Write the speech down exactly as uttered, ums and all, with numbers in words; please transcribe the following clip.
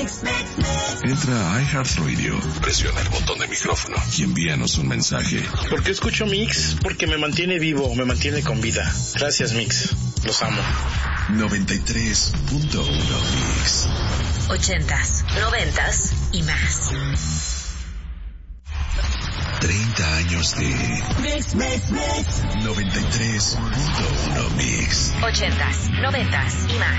Entra a iHeartRadio, presiona el botón de micrófono y envíanos un mensaje. ¿Por qué escucho Mix? Porque me mantiene vivo, me mantiene con vida. Gracias, Mix. Los amo. noventa y tres punto uno Mix. Ochentas, noventas y más. treinta años de Mix, Mix, Mix. noventa y tres punto uno Mix. Ochentas, noventas y más.